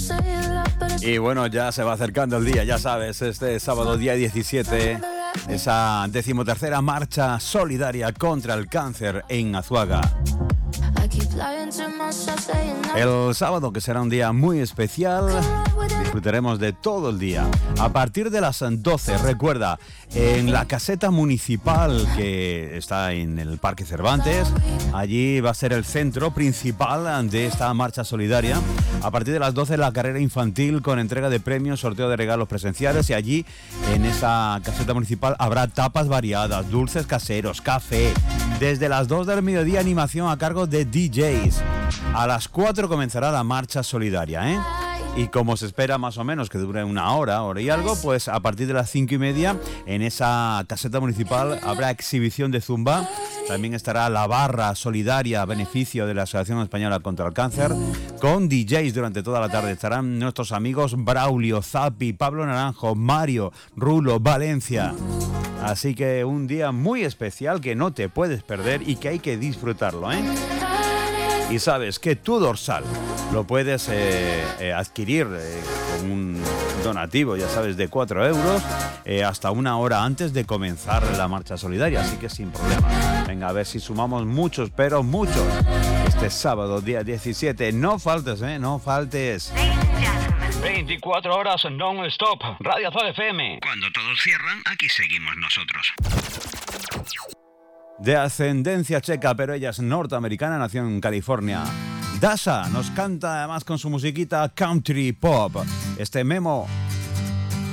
Y bueno, ya se va acercando el día, ya sabes, este sábado día 17, esa 13ª marcha solidaria contra el cáncer en Azuaga. El sábado, que será un día muy especial, disfrutaremos de todo el día. A partir de las 12, recuerda, en la caseta municipal que está en el Parque Cervantes, allí va a ser el centro principal de esta marcha solidaria. A partir de las 12, la carrera infantil con entrega de premios, sorteo de regalos presenciales, y allí en esa caseta municipal habrá tapas variadas, dulces caseros, café. Desde las 2 del mediodía, animación a cargo de DJs. A las 4 comenzará la marcha solidaria, ¿eh? Y como se espera más o menos que dure una hora y algo, pues a partir de las 5:30 en esa caseta municipal habrá exhibición de zumba. También estará la barra solidaria a beneficio de la Asociación Española contra el Cáncer, con DJs durante toda la tarde. Estarán nuestros amigos Braulio, Zapi, Pablo Naranjo, Mario, Rulo, Valencia. Así que un día muy especial que no te puedes perder y que hay que disfrutarlo, ¿eh? Y sabes que tu dorsal lo puedes adquirir con un donativo, ya sabes, de 4 euros hasta una hora antes de comenzar la marcha solidaria, así que sin problema. Venga, a ver si sumamos muchos, pero muchos, este sábado, día 17. No faltes, no faltes. 24 horas non-stop. Radio Azul FM. Cuando todos cierran, aquí seguimos nosotros. De ascendencia checa, pero ella es norteamericana, nació en California. Dasha nos canta además con su musiquita country pop. Este Memo